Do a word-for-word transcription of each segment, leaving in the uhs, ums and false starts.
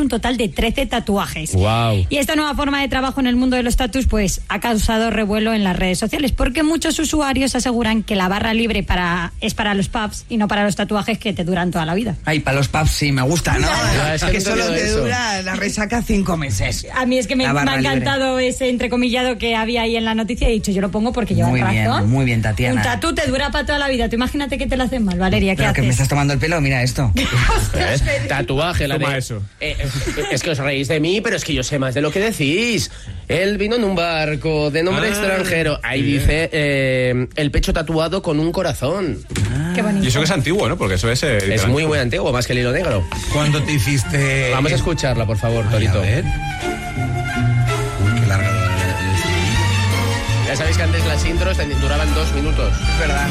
un total de trece tatuajes. Wow. Y esta nueva forma de trabajo en el mundo de los tatus pues ha causado revuelo en las redes sociales, porque muchos usuarios aseguran que la barra libre para es para los pubs y no para los tatuajes que te duran toda la vida. Ay, para los pubs sí, me gusta, ¿no? Ya, es que que no solo te eso. dura la resaca cinco meses. A mí es que me, me ha encantado libre. Ese entrecomillado que había ahí en la noticia y he dicho, yo lo pongo porque lleva muy razón. Bien, muy bien, Tatiana. Un tatu te dura para toda la vida. Tú imagínate que te lo hacen mal, Valeria, ¿qué Pero haces? que me estás tomando el pelo, mira esto. ¿Eh? Tatuaje, la Toma de... eso. Eh, eh, es que os reís de mí, pero es que yo sé más de lo que decís. Él vino en un barco de nombre Ah, extranjero. Ahí sí. dice eh, el pecho tatuado con un corazón. Qué bonito. Y eso que es antiguo, ¿no? Porque eso es... Eh, Es literal. muy, muy antiguo, más que el hilo negro. ¿Cuándo te hiciste...? Vamos a escucharla, por favor, Ay, Torito. a ver. Uy, qué larga la- Ya sabéis que antes las intros ten- duraban dos minutos. Es verdad.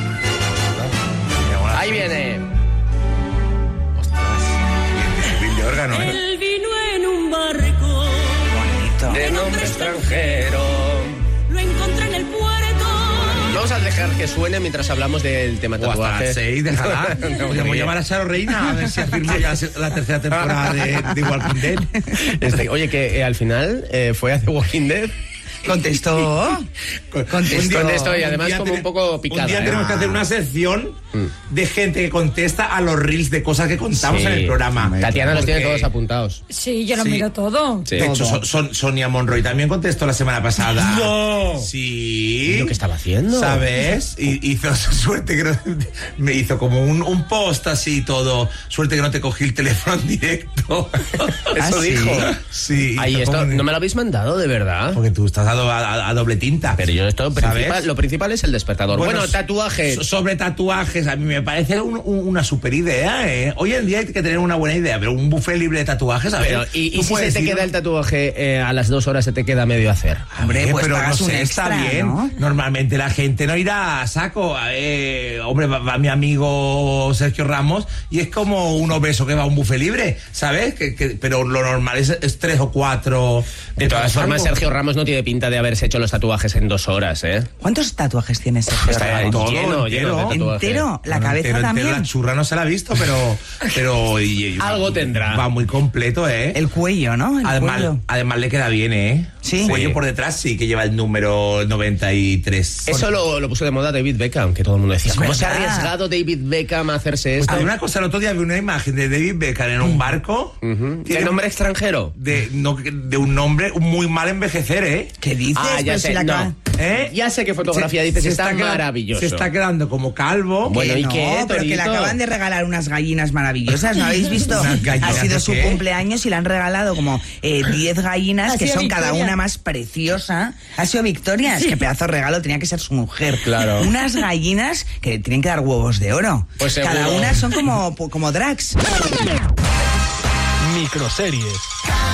Ahí viene. el de órgano, ¿eh? Él vino en un barco, Bonito. De nombre extranjero. lo encontré en el puerto. Vamos a dejar que suene mientras hablamos del tema O hasta tatuaje. las seis, déjala. No, Podríamos porque- llamar a Charo Reina a ver si afirma ya la tercera temporada de, de Walking Dead. Este, oye, que eh, al final eh, fue a The Walking Dead. Contestó. Contestó. Contestó y además día como tene- un poco picada. Un día ¿eh? tenemos que hacer una sección de gente que contesta a los reels de cosas que contamos Sí. en el programa. Tatiana los tiene Porque- todos apuntados. Sí, yo lo Sí. miro todo. Sí. De hecho, Son- Son- Sonia Monroy también contestó la semana pasada. ¡No! Sí. ¿Y lo que estaba haciendo? ¿Sabes? Y hizo suerte que no, me hizo como un, un post así y todo. Suerte que no te cogí el teléfono en directo. ¿Ah, Eso sí? dijo. Sí. Ay, hizo esto como- no me lo habéis mandado, de verdad. Porque tú estás a, do- a- a doble tinta. Pero yo esto ¿Sabes? principal, lo principal es el despertador. Bueno, Bueno, tatuajes. so- Sobre tatuajes, a mí me parece un- un- una super idea, ¿eh? Hoy en día hay que tener una buena idea, pero un buffet libre de tatuajes, a ver. Pero, ¿y, y tú si se puedes te ir- queda el tatuaje eh, a las dos horas se te queda medio hacer? Hombre, pues pero pagas no un sé, extra, está bien. ¿no? Normalmente la gente no irá a saco. Eh, hombre, va, va mi amigo Sergio Ramos y es como un obeso que va a un buffet libre, ¿sabes? Que, que- pero lo normal es, es tres o cuatro. De todas formas, algo. Sergio Ramos no tiene pinta de haberse hecho los tatuajes en dos horas, ¿eh? ¿Cuántos tatuajes tienes, Sergio Está Ramos? todo, lleno, entero. lleno de tatuajes. ¿Entero? ¿La Bueno, cabeza entero, también? entero, la churra no se la ha visto, pero... pero y- y- Algo tendrá. Va muy completo, ¿eh? El cuello, ¿no? El Además, cuello. además le queda bien, ¿eh? Sí. Cuello por detrás sí que lleva el número noventa y tres. Eso lo, lo puso de moda David Beckham, que todo el mundo decía, Es ¿cómo se ha verdad. arriesgado David Beckham a hacerse Pues esto? hay una cosa, el otro día vi una imagen de David Beckham en un barco. Ujú. Tiene ¿De nombre extranjero? De, no, de un nombre muy mal envejecer, ¿eh? ¿Qué dices? Ah, ya Pero sé, si la no. acaba- ¿Eh? Ya sé qué fotografía dices, está, queda- maravilloso. Se está quedando como calvo. Bueno, Que ¿y no, qué, pero que le Torito? acaban de regalar unas gallinas maravillosas, ¿no habéis visto? ¿Unas gallinas Ha sido de su qué? cumpleaños y le han regalado como eh, diez gallinas Ha que sido son cada Victoria. una más preciosa. Ha sido Victoria, es que pedazo de regalo tenía que ser su mujer. Claro. Unas gallinas que le tienen que dar huevos de oro. Pues cada seguro. una son como, como drags. Microseries.